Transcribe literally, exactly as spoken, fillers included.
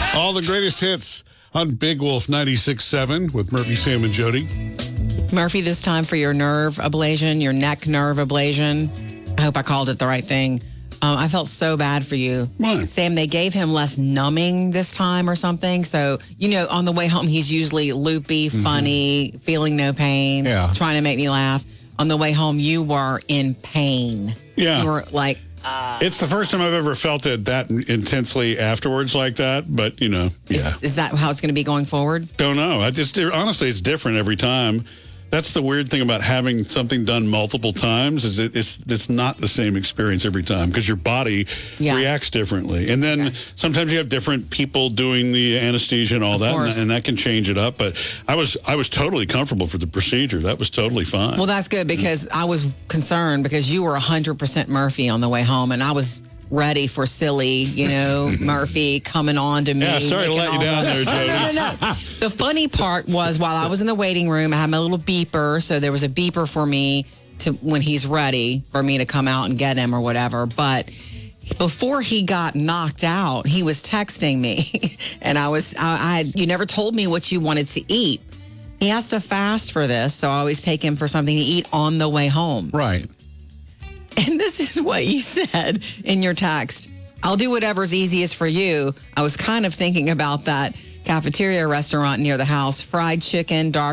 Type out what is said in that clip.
All the greatest hits on Big Wolf ninety-six point seven with Murphy, Sam, and Jody. Murphy, this time for your nerve ablation, your neck nerve ablation. I hope I called it the right thing. Um, I felt so bad for you. Why? Sam, they gave him less numbing this time or something. So, you know, on the way home, he's usually loopy, funny, mm-hmm. feeling no pain, yeah. trying to make me laugh. On the way home, you were in pain. Yeah. You were like, uh, it's the first time I've ever felt it that intensely afterwards like that. But, you know, yeah. Is, is that how it's going to be going forward? Don't know. I just, honestly, it's different every time. That's the weird thing about having something done multiple times is it, it's it's not the same experience every time because your body yeah. reacts differently. And then okay. sometimes you have different people doing the anesthesia and all of that, and, and that can change it up. But I was I was totally comfortable for the procedure. That was totally fine. Well, that's good because yeah. I was concerned because you were one hundred percent Murphy on the way home, and I was ready for silly, you know, Murphy coming on to me. Yeah, sorry to let you down there, Jody. no, no, no. The funny part was while I was in the waiting room, I had my little beeper. So there was a beeper for me to when he's ready for me to come out and get him or whatever. But before he got knocked out, he was texting me. and I was, I, I, you never told me what you wanted to eat. He has to fast for this. So I always take him for something to eat on the way home. Right. And this is what you said in your text. I'll do whatever's easiest for you. I was kind of thinking about that cafeteria restaurant near the house, fried chicken, dark